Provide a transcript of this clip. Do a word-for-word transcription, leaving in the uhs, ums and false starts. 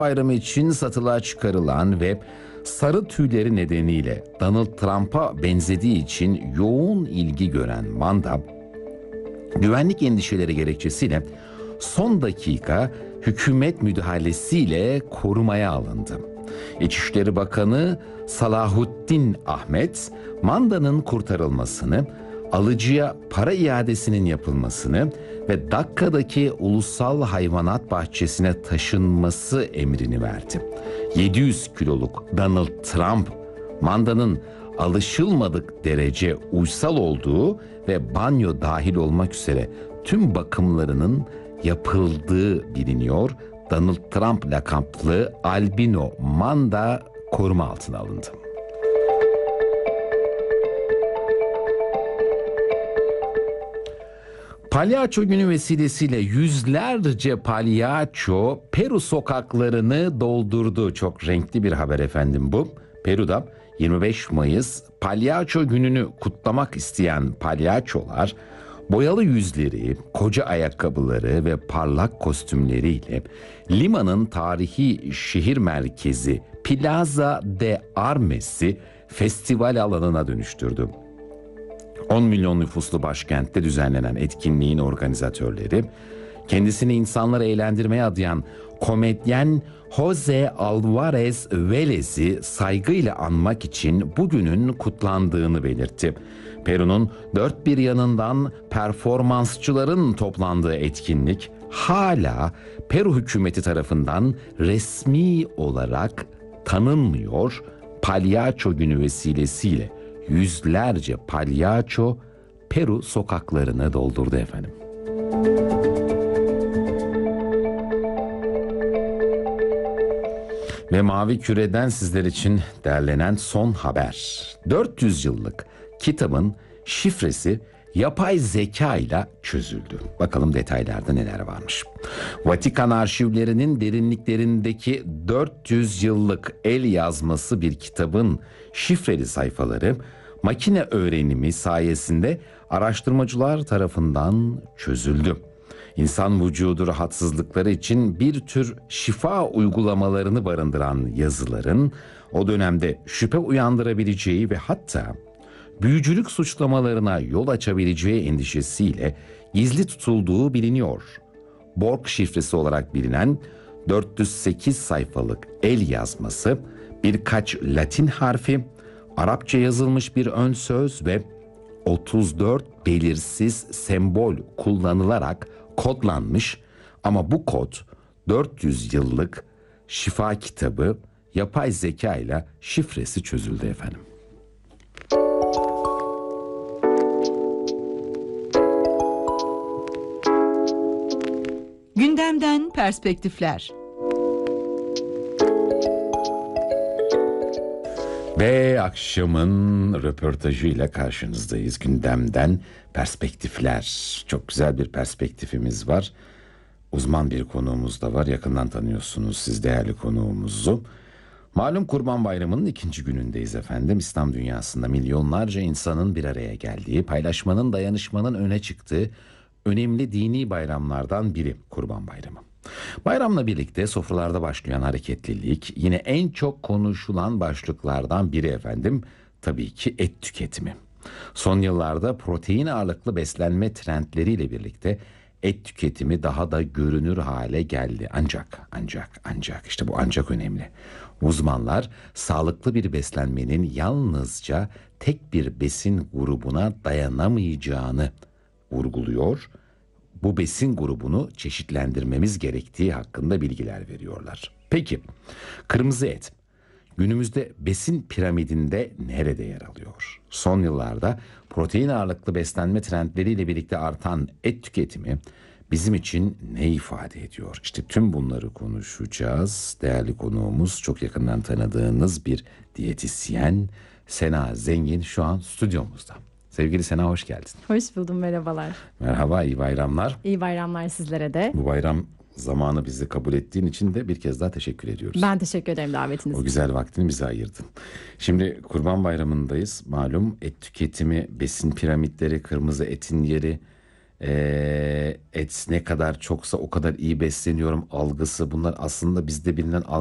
Bayramı için satılığa çıkarılan ve sarı tüyleri nedeniyle Donald Trump'a benzediği için yoğun ilgi gören manda, güvenlik endişeleri gerekçesiyle son dakika hükümet müdahalesiyle korumaya alındı. İçişleri Bakanı Salahuddin Ahmet, mandanın kurtarılmasını, alıcıya para iadesinin yapılmasını ve Dakka'daki ulusal hayvanat bahçesine taşınması emrini verdi. yedi yüz kiloluk Donald Trump, mandanın alışılmadık derece uysal olduğu ve banyo dahil olmak üzere tüm bakımlarının yapıldığı biliniyor. Donald Trump lakaplı albino manda koruma altına alındı. Palyaço günü vesilesiyle yüzlerce palyaço Peru sokaklarını doldurdu. Çok renkli bir haber efendim bu. Peru'da yirmi beş Mayıs Palyaço gününü kutlamak isteyen palyaçolar boyalı yüzleri, koca ayakkabıları ve parlak kostümleriyle Lima'nın tarihi şehir merkezi Plaza de Armes'i festival alanına dönüştürdü. on milyon nüfuslu başkentte düzenlenen etkinliğin organizatörleri, kendisini insanları eğlendirmeye adayan komedyen Jose Alvarez Velez'i saygıyla anmak için bugünün kutlandığını belirtti. Peru'nun dört bir yanından performansçıların toplandığı etkinlik hala Peru hükümeti tarafından resmi olarak tanınmıyor. Palyaço günü vesilesiyle yüzlerce palyaço Peru sokaklarını doldurdu efendim. Ve Mavi Küre'den sizler için derlenen son haber. dört yüz yıllık kitabın şifresi yapay zeka ile çözüldü. Bakalım detaylarda neler varmış. Vatikan arşivlerinin derinliklerindeki dört yüz yıllık el yazması bir kitabın şifreli sayfaları makine öğrenimi sayesinde araştırmacılar tarafından çözüldü. İnsan vücudu rahatsızlıkları için bir tür şifa uygulamalarını barındıran yazıların o dönemde şüphe uyandırabileceği ve hatta büyücülük suçlamalarına yol açabileceği endişesiyle gizli tutulduğu biliniyor. Borg şifresi olarak bilinen dört yüz sekiz sayfalık el yazması, birkaç Latin harfi, Arapça yazılmış bir ön söz ve otuz dört belirsiz sembol kullanılarak kodlanmış, ama bu kod dört yüz yıllık şifa kitabı yapay zeka ile şifresi çözüldü efendim. Gündemden perspektifler. Ve akşamın röportajıyla karşınızdayız. Gündemden perspektifler. Çok güzel bir perspektifimiz var. Uzman bir konuğumuz da var. Yakından tanıyorsunuz siz değerli konuğumuzu. Malum Kurban Bayramı'nın ikinci günündeyiz efendim. İslam dünyasında milyonlarca insanın bir araya geldiği, paylaşmanın, dayanışmanın öne çıktığı önemli dini bayramlardan biri Kurban Bayramı. Bayramla birlikte sofralarda başlayan hareketlilik yine en çok konuşulan başlıklardan biri efendim, tabii ki et tüketimi. Son yıllarda protein ağırlıklı beslenme trendleriyle birlikte et tüketimi daha da görünür hale geldi. Ancak, ancak, ancak işte bu ancak önemli. Uzmanlar sağlıklı bir beslenmenin yalnızca tek bir besin grubuna dayanamayacağını vurguluyor. Bu besin grubunu çeşitlendirmemiz gerektiği hakkında bilgiler veriyorlar. Peki, kırmızı et günümüzde besin piramidinde nerede yer alıyor? Son yıllarda protein ağırlıklı beslenme trendleriyle birlikte artan et tüketimi bizim için ne ifade ediyor? İşte tüm bunları konuşacağız. Değerli konuğumuz, çok yakından tanıdığınız bir diyetisyen Sena Zengin şu an stüdyomuzda. Sevgili Sena, hoş geldin. Hoş buldum, merhabalar. Merhaba, iyi bayramlar. İyi bayramlar sizlere de. Bu bayram zamanı bizi kabul ettiğin için de bir kez daha teşekkür ediyoruz. Ben teşekkür ederim davetiniz için. O güzel vaktini bize ayırdın. Şimdi Kurban Bayramı'ndayız. Malum et tüketimi, besin piramitleri, kırmızı etin yeri Ee, et ne kadar çoksa o kadar iyi besleniyorum algısı, bunlar aslında bizde bilinen